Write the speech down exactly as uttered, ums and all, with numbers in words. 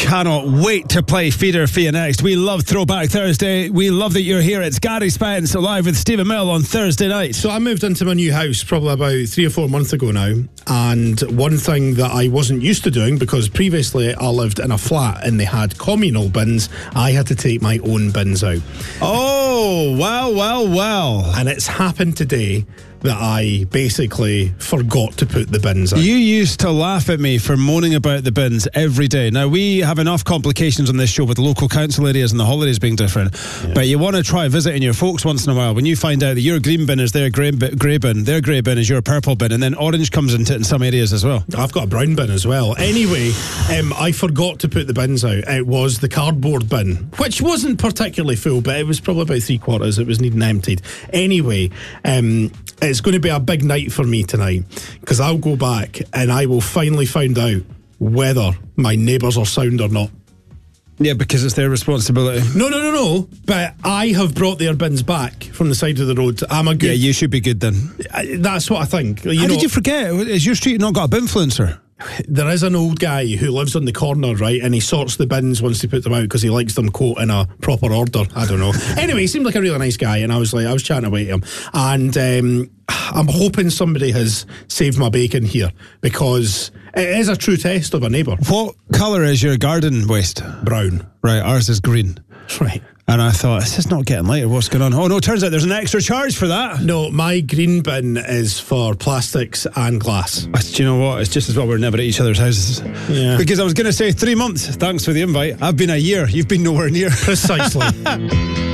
cannot wait to play Feeder for you next. We love Throwback Thursday. We love that you're here. It's Gary Spence live with Stephen Mill on Thursday night. So I moved into my new house probably about three or four months ago now, and one thing that I wasn't used to doing, because previously I lived in a flat and they had communal bins, I had to take my own bins out. Oh, well, well, well. And it's happened today that I basically forgot to put the bins out. You used to laugh at me for moaning about the bins every day. Now, we have enough complications on this show with local council areas and the holidays being different, yeah. But you want to try visiting your folks once in a while. When you find out that your green bin is their grey, grey bin, their grey bin is your purple bin, and then orange comes into it in some areas as well. I've got a brown bin as well. Anyway, um, I forgot to put the bins out. It was the cardboard bin, which wasn't particularly full, but it was probably about three quarters. It was needing emptied. Anyway, um... it's going to be a big night for me tonight, because I'll go back and I will finally find out whether my neighbours are sound or not. Yeah, because it's their responsibility. No, no, no, no. But I have brought their bins back from the side of the road. I'm a good... Yeah, you should be good then. That's what I think. You How know, did you forget? Is your street not got a binfluencer? There is an old guy who lives on the corner, right, and he sorts the bins once they put them out because he likes them, quote, in a proper order. I don't know. Anyway, he seemed like a really nice guy, and I was like, I was chatting away to him, and um, I'm hoping somebody has saved my bacon here, because it is a true test of a neighbour. What colour is your garden waste? Brown. Right, ours is green. Right. And I thought, this is not getting lighter. What's going on? Oh, no, turns out there's an extra charge for that. No, my green bin is for plastics and glass. Do you know what? It's just as well we're never at each other's houses. Yeah. Because I was going to say three months. Thanks for the invite. I've been a year. You've been nowhere near. Precisely.